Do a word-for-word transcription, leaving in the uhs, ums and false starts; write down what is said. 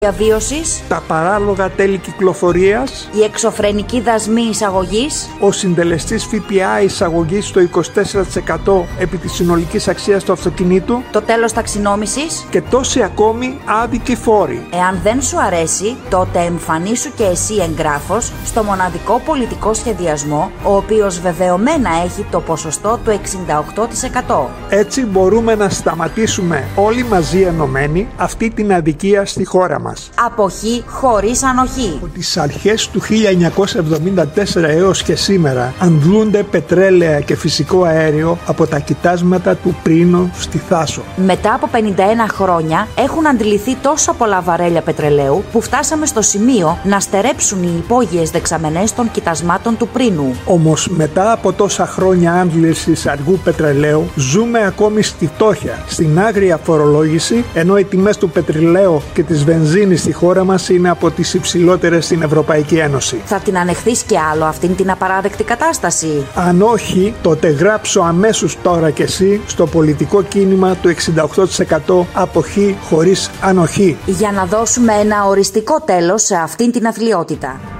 διαβίωσης, τα παράλογα τέλη κυκλοφορίας, η εξωφρενική δασμή εισαγωγής, ο συντελεστής ΦΠΑ εισαγωγής στο είκοσι τέσσερα τοις εκατό επί της συνολικής αξίας του αυτοκινήτου το τέλος ταξινόμησης και τόσοι ακόμη άδικοι φόροι. Εάν δεν σου αρέσει, τότε εμφανίσου και εσύ εγγράφος στο μοναδικό πολιτικό σχεδιασμό, ο οποίος βεβαιωμένα έχει το ποσοστό του εξήντα οκτώ τοις εκατό. Έτσι μπορούμε να σταματήσουμε όλοι μαζί ενωμένοι αυτή την αδικία στη χώρα μας. Αποχή χωρίς ανοχή. Από τις αρχές του χίλια εννιακόσια εβδομήντα τέσσερα έως και σήμερα αντλούνται πετρέλαια και φυσικό αέριο από τα κοιτάσματα του Πρίνο στη Θάσο. Μετά από πενήντα ένα χρόνια έχουν αντιληφθεί τόσα πολλά βαρέλια πετρελαίου που φτάσαμε στο σημείο να στερέψουν οι υπόγειες δεξαμενές των κοιτασμάτων του Πρίνου. Όμως μετά από τόσα χρόνια άντλησης αργού πετρελαίου ζούμε ακόμη στη φτώχεια, στην άγρια φορολόγηση, ενώ οι τιμές του πετρελαίου και της βενζίνης στη χώρα μας είναι από τις υψηλότερες στην Ευρωπαϊκή Ένωση. Θα την ανεχθείς και άλλο αυτήν την απαράδεκτη κατάσταση? Αν όχι, τότε γράψω αμέσως τώρα και εσύ στο πολιτικό κίνημα του εξήντα οκτώ τοις εκατό αποχή χωρίς ανοχή. Για να δώσουμε ένα οριστικό τέλος σε αυτήν την αθλιότητα.